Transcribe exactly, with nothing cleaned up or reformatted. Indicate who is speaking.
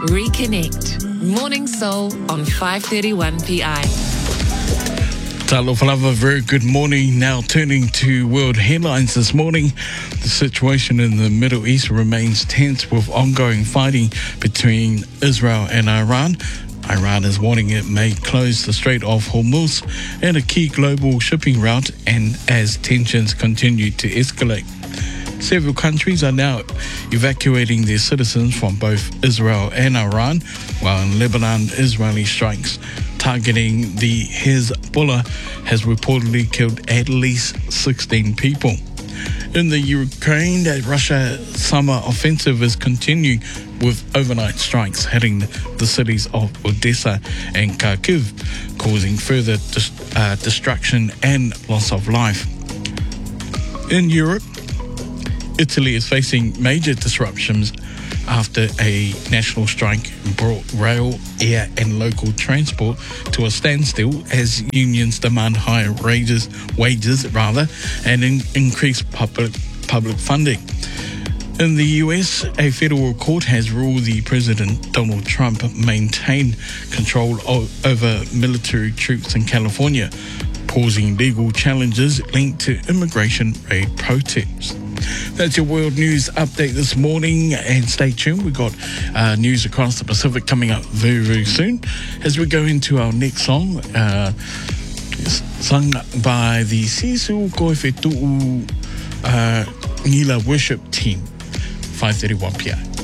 Speaker 1: Reconnect. Morning Soul on five thirty-one P I.
Speaker 2: Talofalava, very good morning. Now turning to world headlines this morning. The situation in the Middle East remains tense with ongoing fighting between Israel and Iran. Iran is warning it may close the Strait of Hormuz and a key global shipping route, and as tensions continue to escalate. Several countries are now evacuating their citizens from both Israel and Iran, while in Lebanon, Israeli strikes targeting the Hezbollah has reportedly killed at least sixteen people. In the Ukraine, the Russia summer offensive is continuing with overnight strikes hitting the cities of Odessa and Kharkiv, causing further dis- uh, destruction and loss of life. In Europe, Italy is facing major disruptions after a national strike brought rail, air and local transport to a standstill as unions demand higher wages, wages rather, and in, increased public public funding. In the U S, a federal court has ruled the President Donald Trump maintained control o- over military troops in California, causing legal challenges linked to immigration raid protests. That's your world news update this morning, and stay tuned. We've got uh, news across the Pacific coming up very, very soon as we go into our next song, uh, sung by the Sisu Koefetu'u uh, Nila Worship Team, five thirty-one P I.